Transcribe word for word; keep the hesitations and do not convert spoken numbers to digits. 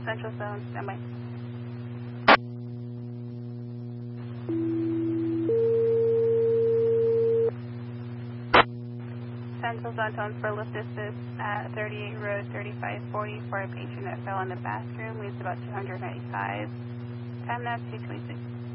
Central Zone, standby. Central Zone tone for lift assist at thirty-eight Road thirty-five forty for a patient that fell in the bathroom. Leads about two hundred ninety-five. Time now two twenty-six.